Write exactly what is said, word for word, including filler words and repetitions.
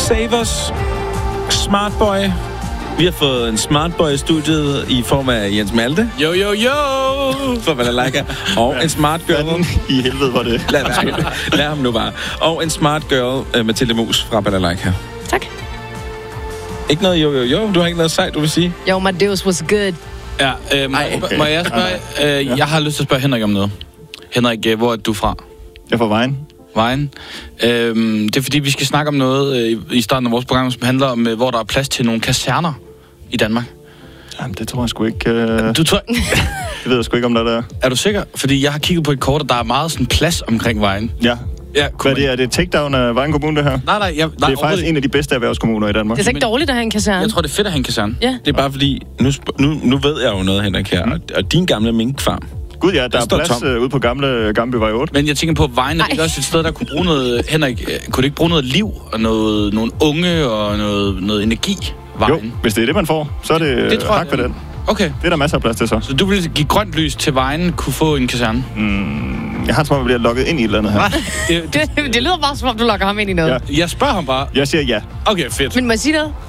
Savers Smartboy. Vi har fået en Smartboy i studiet i form af Jens Malte. Jo, jo, jo! For Balalaika. Og en smart girl. I helvede var det. Lad, lad, lad ham nu bare. Og en smart girl, uh, Mathilde Mus fra Balalaika. Tak. Ikke noget jo, jo, jo. Du har ikke noget sejt, du vil sige? Jo, Madeus was good. Ja, øh, må, må jeg spørge... Øh, jeg har lyst til at spørge Henrik om noget. Henrik, øh, hvor er du fra? Jeg er fra Vejen. Vejen. Øhm, det er fordi, vi skal snakke om noget øh, i starten af vores program, som handler om, øh, hvor der er plads til nogle kaserner i Danmark. Jamen, det tror jeg sgu ikke... Øh... Du tror... jeg ved jeg sgu ikke, om der er der. Er du sikker? Fordi jeg har kigget på et kort, og der er meget sådan plads omkring Vejen. Ja. Ja, Hvad er det? Er det takedown af Vejen Kommune, det her? Nej, nej. Jeg, nej det er faktisk en af de bedste erhvervskommuner i Danmark. Det er så ikke dårligt at have en kaserne. Jeg tror, det er fedt at have en kaserne. Ja. Det er bare fordi, nu, nu, nu ved jeg jo noget, Henrik her. Mm. Og, og din gamle minkfarm. Gud ja, der, der er plads øh, ude på gamle Gamleby otte. Men jeg tænker på, at Vejen er ikke også et sted, der kunne bruge noget... Henrik, kunne det ikke bruge noget liv og noget, nogle unge og noget, noget energi? Vejen? Jo, hvis det er det, man får, så er det, det hak ved den. Okay. Det er der masser af plads til så. Så du vil give grønt lys til Vejen kunne få en kaserne? Mm, jeg har som om, jeg bliver lukket ind i et eller andet her. det, det, det lyder bare som om, du lokker ham ind i noget. Ja. Jeg spørger ham bare. Jeg siger ja. Okay, fedt. Men må jeg sige noget?